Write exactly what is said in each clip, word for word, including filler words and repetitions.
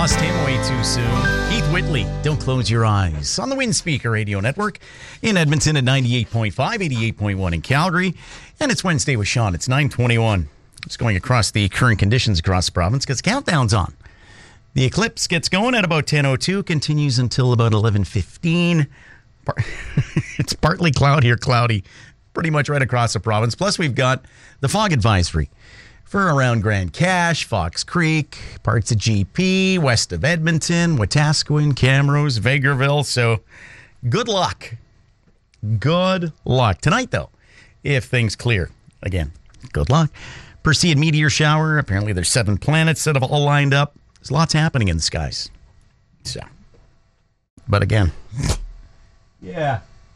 Lost him way too soon. Keith Whitley, Don't Close Your Eyes. On the Windspeaker Radio Network in Edmonton at ninety-eight point five, eighty-eight point one in Calgary. And it's Wednesday with Sean. It's nine twenty-one. Just going across the current conditions across the province because countdown's on. The eclipse gets going at about ten oh two, continues until about eleven fifteen. It's partly cloudy or cloudy pretty much right across the province. Plus, we've got the fog advisory for around Grand Cache, Fox Creek, parts of G P, west of Edmonton, Wetaskiwin, Camrose, Vegreville. So good luck. Good luck. Tonight, though, if things clear, again, good luck. Perseid meteor shower. Apparently there's seven planets that have all lined up. There's lots happening in the skies. So, but again, yeah,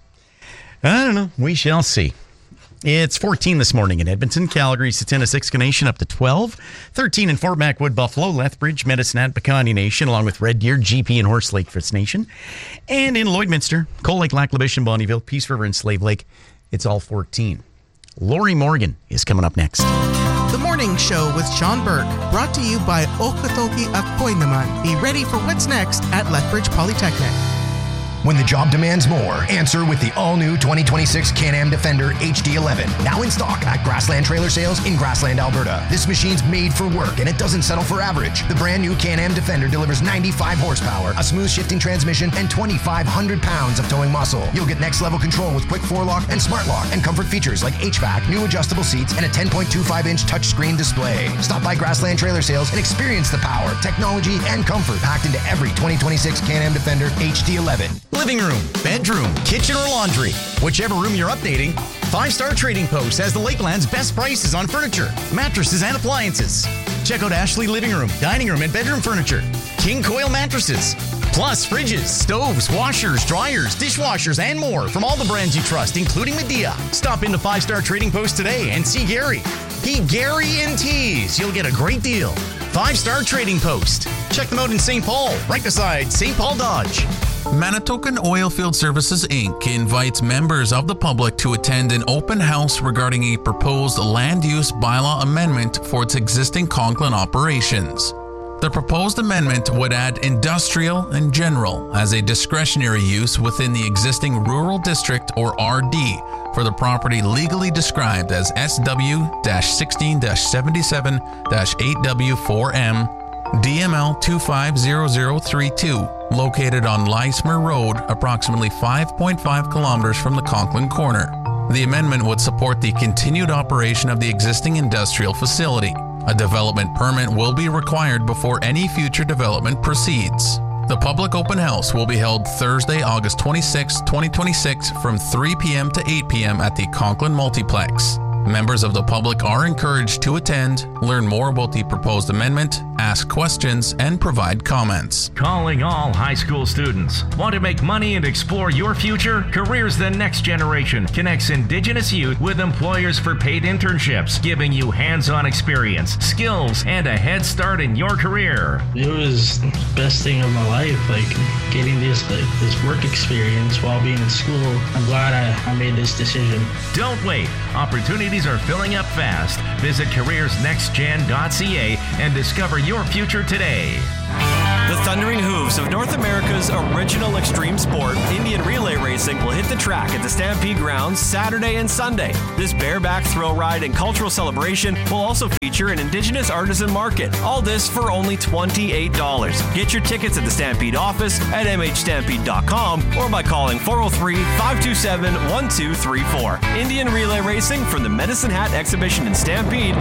I don't know. We shall see. It's fourteen this morning in Edmonton, Calgary, Six Nation up to twelve. thirteen in Fort Macwood, Buffalo, Lethbridge, Medicine Hat, Piconde Nation, along with Red Deer, G P, and Horse Lake Fitz Nation. And in Lloydminster, Coal Lake, Lac La Biche, and Bonnyville, Peace River, and Slave Lake, it's all fourteen. Lori Morgan is coming up next. The Morning Show with Sean Burke, brought to you by Okotoki Akoy Naman. Be ready for what's next at Lethbridge Polytechnic. When the job demands more, answer with the all-new twenty twenty-six Can-Am Defender H D eleven. Now in stock at Grassland Trailer Sales in Grassland, Alberta. This machine's made for work, and it doesn't settle for average. The brand new Can-Am Defender delivers ninety-five horsepower, a smooth shifting transmission, and twenty-five hundred pounds of towing muscle. You'll get next-level control with quick four-lock and smart lock, and comfort features like H V A C, new adjustable seats, and a ten point two five inch touchscreen display. Stop by Grassland Trailer Sales and experience the power, technology, and comfort packed into every twenty twenty-six Can-Am Defender H D eleven. Living room, bedroom, kitchen, or laundry. Whichever room you're updating, Five Star Trading Post has the Lakeland's best prices on furniture, mattresses, and appliances. Check out Ashley Living Room, Dining Room, and Bedroom Furniture. King Coil Mattresses. Plus fridges, stoves, washers, dryers, dishwashers, and more from all the brands you trust, including Medea. Stop into Five Star Trading Post today and see Gary. He guarantees you'll get a great deal. Five Star Trading Post. Check them out in Saint Paul, right beside Saint Paul Dodge. Manitokan Oilfield Services, Incorporated invites members of the public to attend an open house regarding a proposed land use bylaw amendment for its existing Conklin operations. The proposed amendment would add industrial and general as a discretionary use within the existing rural district, or R D, for the property legally described as S W sixteen seventy-seven eight W four M D M L two five zero zero three two, located on Leismer Road, approximately five point five kilometers from the Conklin corner. The amendment would support the continued operation of the existing industrial facility. A development permit will be required before any future development proceeds. The public open house will be held Thursday, August twenty-sixth, twenty twenty-six from three p.m. to eight p.m. at the Conklin Multiplex. Members of the public are encouraged to attend, learn more about the proposed amendment, ask questions, and provide comments. Calling all high school students. Want to make money and explore your future? Careers the Next Generation connects Indigenous youth with employers for paid internships, giving you hands-on experience, skills, and a head start in your career. It was the best thing of my life, like getting this like, this work experience while being in school. I'm glad I, I made this decision. Don't wait. Opportunities are filling up fast. Visit careers next gen dot c a and discover your future today. The thundering hooves of North America's original extreme sport, Indian relay racing, will hit the track at the Stampede Grounds Saturday and Sunday. This bareback thrill ride and cultural celebration will also feature an Indigenous artisan market. All this for only twenty-eight dollars. Get your tickets at the Stampede office at m h stampede dot com or by calling four oh three, five two seven, one two three four. Indian relay racing from the Medicine Hat Exhibition in Stampede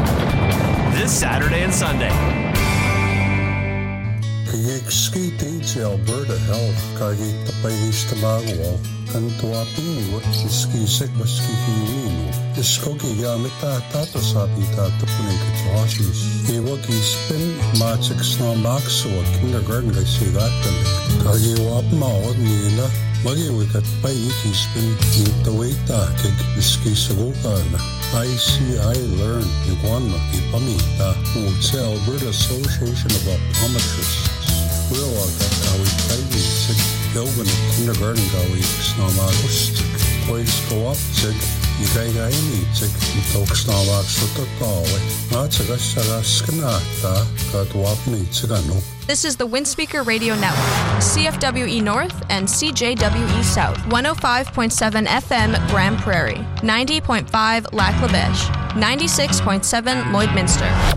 this Saturday and Sunday. Skating to Alberta Health, kagi tapayis tamagwa, kantua pingo, ski sick was skiing. Iskogi yamita tato sabi tato puning katosis. Iwagi spin matrix na maxo kindergarten guy sigatan. Kagi wap maod nila. Magi wikat payiki spin nita waita kig ski sagukana. I see I learn Iguana ipamita. Mugse Alberta Association of Optometrists. Willow got gawi kaigi sig Gilbin kindergarten gawi snamagost. Boys go up sig igay-gay nitsik, toks na wakso totawe, nga tsagas-tsagas kanata, katwap nitsik ano. This is the Windspeaker Radio Network, C F W E North and C J W E South, one oh five point seven F M Grand Prairie, ninety point five Lac La Biche, ninety-six point seven Lloydminster,